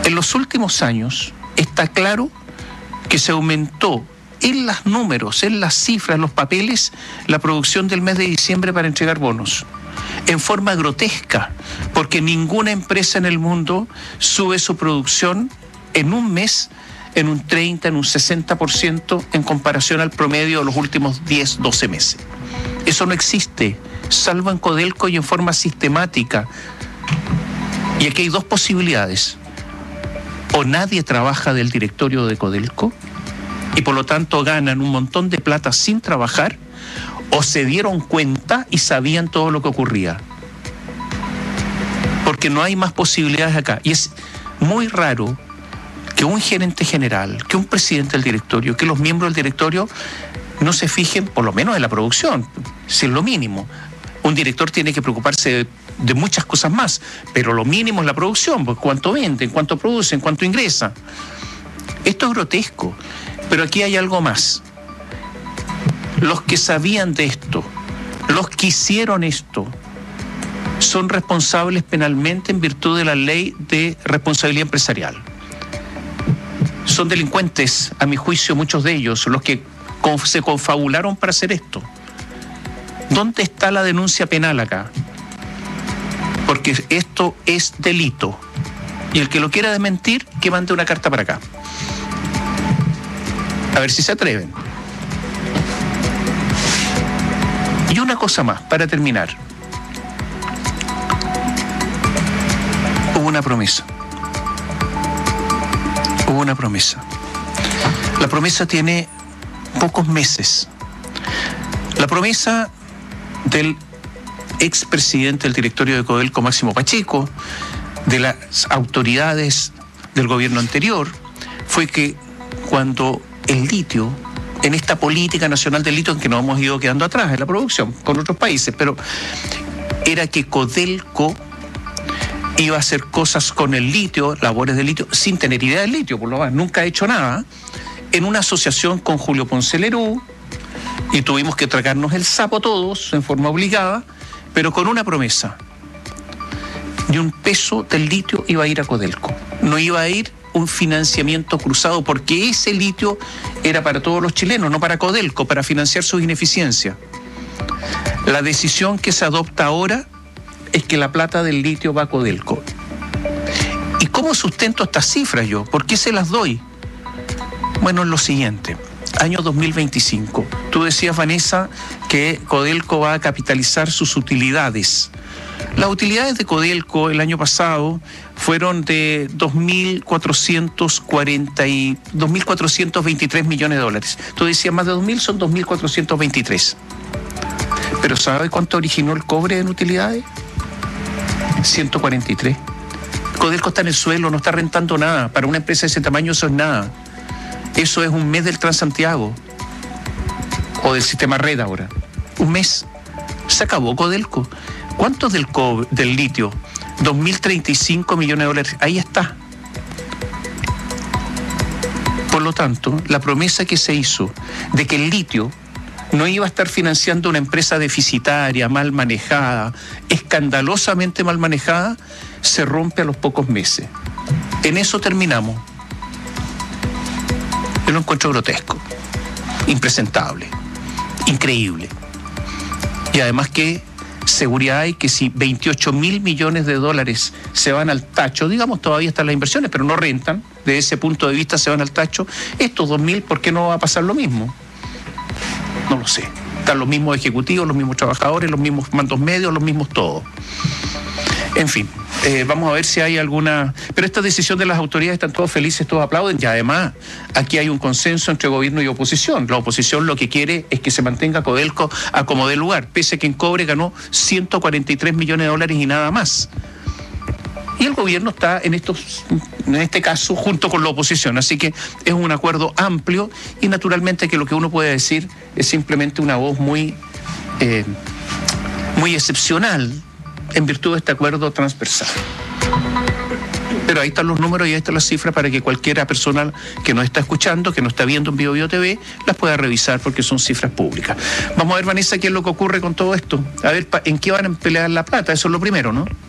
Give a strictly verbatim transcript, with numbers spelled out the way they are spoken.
En los últimos años está claro que se aumentó en los números, en las cifras, en los papeles, la producción del mes de diciembre para entregar bonos. En forma grotesca, porque ninguna empresa en el mundo sube su producción en un mes en un treinta, en un sesenta por ciento en comparación al promedio de los últimos diez, doce meses. Eso no existe, salvo en Codelco y en forma sistemática. Y aquí hay dos posibilidades. O nadie trabaja del directorio de Codelco y por lo tanto ganan un montón de plata sin trabajar, o se dieron cuenta y sabían todo lo que ocurría. Porque no hay más posibilidades acá. Y es muy raro que un gerente general, que un presidente del directorio, que los miembros del directorio no se fijen, por lo menos en la producción, si es lo mínimo. Un director tiene que preocuparse de, de muchas cosas más, pero lo mínimo es la producción, pues cuánto venden, cuánto producen, cuánto ingresan. Esto es grotesco, pero aquí hay algo más. Los que sabían de esto, los que hicieron esto, son responsables penalmente en virtud de la ley de responsabilidad empresarial. Son delincuentes, a mi juicio, muchos de ellos, los que se confabularon para hacer esto. ¿Dónde está la denuncia penal acá? Porque esto es delito. Y el que lo quiera desmentir, que mande una carta para acá. A ver si se atreven. Y una cosa más, para terminar. Hubo una promesa. Hubo una promesa. La promesa tiene pocos meses. La promesa del expresidente del directorio de Codelco, Máximo Pacheco, de las autoridades del gobierno anterior, fue que cuando el litio, en esta política nacional del litio en que nos hemos ido quedando atrás en la producción con otros países, pero era que Codelco iba a hacer cosas con el litio, labores de litio, sin tener idea del litio, por lo menos nunca ha hecho nada, en una asociación con Julio Ponce Lerú, y tuvimos que tragarnos el sapo todos en forma obligada, pero con una promesa. Ni un peso del litio iba a ir a Codelco. No iba a ir un financiamiento cruzado, porque ese litio era para todos los chilenos, no para Codelco, para financiar sus ineficiencias. La decisión que se adopta ahora es que la plata del litio va a Codelco. ¿Y cómo sustento estas cifras yo? ¿Por qué se las doy? Bueno, es lo siguiente. Año dos mil veinticinco. Tú decías, Vanessa, que Codelco va a capitalizar sus utilidades. Las utilidades de Codelco el año pasado fueron de dos mil cuatrocientos cuarenta y dos mil cuatrocientos veintitrés millones de dólares. Tú decías más de dos mil, son dos mil cuatrocientos veintitrés. Pero ¿sabe cuánto originó el cobre en utilidades? ciento cuarenta y tres. Codelco está en el suelo, no está rentando nada. Para una empresa de ese tamaño eso es nada. Eso es un mes del Transantiago o del sistema Red ahora. Un mes. Se acabó Codelco. ¿Cuánto del, cobre, del litio? dos mil treinta y cinco millones de dólares. Ahí está. Por lo tanto, la promesa que se hizo de que el litio no iba a estar financiando una empresa deficitaria, mal manejada, escandalosamente mal manejada, se rompe a los pocos meses. En eso terminamos. Yo lo encuentro grotesco, impresentable, increíble. Y además, ¿qué seguridad hay que si veintiocho mil millones de dólares se van al tacho, digamos, todavía están las inversiones, pero no rentan, de ese punto de vista se van al tacho, estos dos mil, ¿por qué no va a pasar lo mismo? No lo sé. Están los mismos ejecutivos, los mismos trabajadores, los mismos mandos medios, los mismos todos. En fin, eh, vamos a ver si hay alguna... Pero esta decisión de las autoridades, están todos felices, todos aplauden, y además aquí hay un consenso entre gobierno y oposición. La oposición lo que quiere es que se mantenga Codelco a como dé lugar, pese a que en cobre ganó ciento cuarenta y tres millones de dólares y nada más. Y el gobierno está en estos, en este caso, junto con la oposición. Así que es un acuerdo amplio y naturalmente que lo que uno puede decir es simplemente una voz muy, eh, muy excepcional en virtud de este acuerdo transversal. Pero ahí están los números y ahí están las cifras para que cualquiera persona que nos está escuchando, que nos está viendo en Bio Bio T V, las pueda revisar porque son cifras públicas. Vamos a ver, Vanessa, qué es lo que ocurre con todo esto. A ver, ¿en qué van a emplear la plata? Eso es lo primero, ¿no?